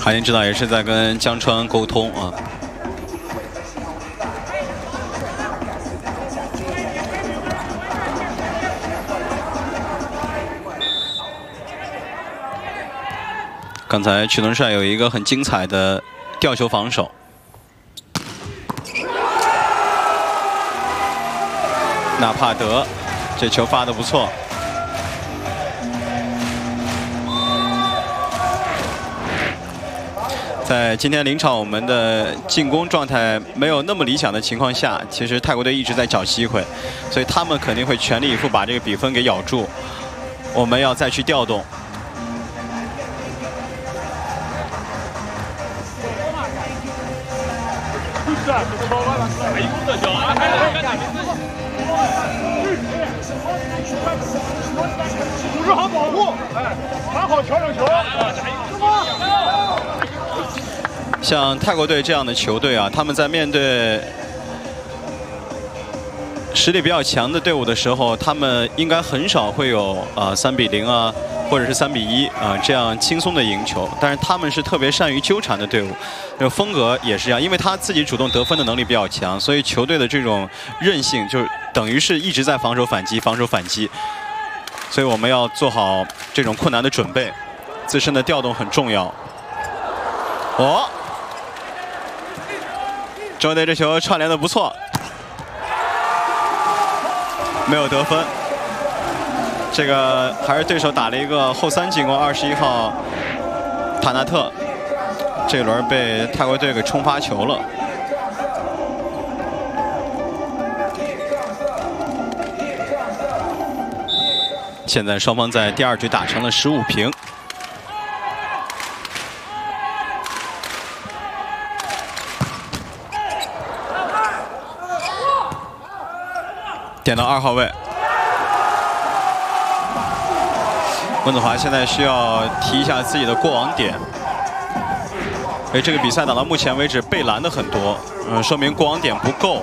海林指导也是在跟江川沟通啊。刚才曲东帅有一个很精彩的吊球防守。 纳帕德，这球发得不错。在今天临场我们的进攻状态没有那么理想的情况下，其实泰国队一直在找机会，所以他们肯定会全力以赴把这个比分给咬住。我们要再去调动。 组织好保护，哎，打好调整球。 像泰国队这样的球队啊，他们在面对实力比较强的队伍的时候，他们应该很少会有3比0啊，或者是3比1啊这样轻松的赢球。但是他们是特别善于纠缠的队伍，风格也是一样，因为他自己主动得分的能力比较强，所以球队的这种韧性就等于是一直在防守反击，防守反击。 所以我们要做好这种困难的准备，自身的调动很重要。哦，中国队这球串联的不错，没有得分。这个还是对手打了一个后3进攻，21号塔纳特，这轮被泰国队给冲发球了。 现在双方在第2局打成了15平。点到2号位，温子华现在需要提一下自己的过网点。哎，这个比赛打到目前为止被拦的很多，说明过网点不够，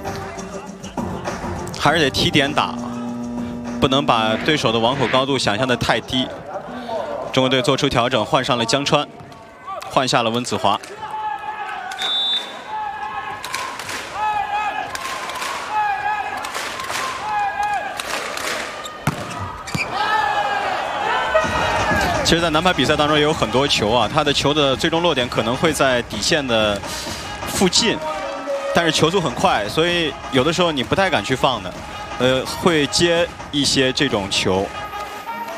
还是得提点打。 不能把对手的网口高度想象的太低。中国队做出调整，换上了江川，换下了温子华。其实，在男排比赛当中也有很多球啊，他的球的最终落点可能会在底线的附近，但是球速很快，所以有的时候你不太敢去放的。会接一些这种球，